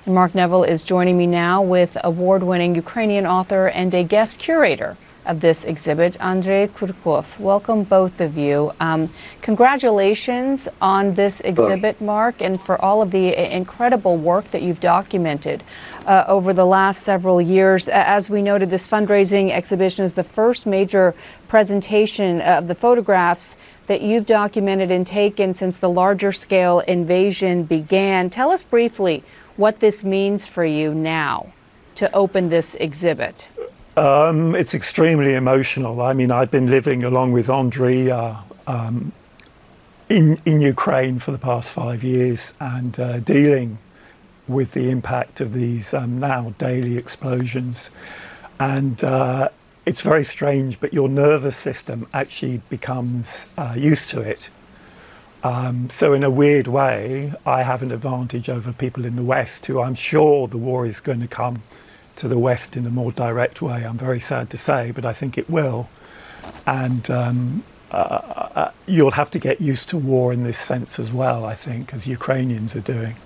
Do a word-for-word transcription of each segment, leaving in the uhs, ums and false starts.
And Mark Neville is joining me now with award-winning Ukrainian author and a guest curator of this exhibit, Andrei Kurkov. Welcome, both of you. Um, congratulations on this exhibit, Mark, and for all of the incredible work that you've documented uh, over the last several years. As we noted, this fundraising exhibition is the first major presentation of the photographs that you've documented and taken since the larger scale invasion began. Tell us briefly what this means for you now to open this exhibit. Um, it's extremely emotional. I mean, I've been living along with Andrei uh, um, in, in Ukraine for the past five years and uh, dealing with the impact of these um, now daily explosions. And uh, it's very strange, but your nervous system actually becomes uh, used to it. Um, so in a weird way, I have an advantage over people in the West who I'm sure the war is going to come to the West in a more direct way. I'm very sad to say, but I think it will. And um, uh, you'll have to get used to war in this sense as well, I think, as Ukrainians are doing.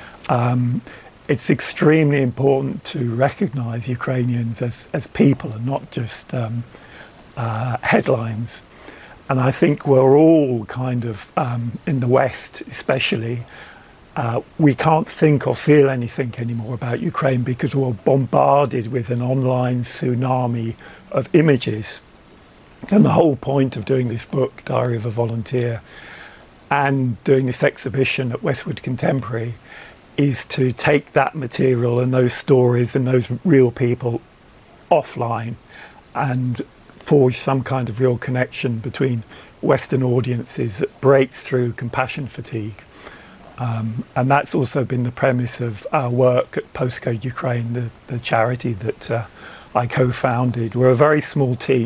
Um, it's extremely important to recognize Ukrainians as, as people and not just um, uh, headlines. And I think we're all kind of, um, in the West especially, Uh, we can't think or feel anything anymore about Ukraine because we're bombarded with an online tsunami of images. And the whole point of doing this book, Diary of a Volunteer, and doing this exhibition at Westwood Contemporary is to take that material and those stories and those real people offline and forge some kind of real connection between Western audiences that break through compassion fatigue. Um, and that's also been the premise of our work at Postcode Ukraine, the, the charity that uh, I co-founded. We're a very small team.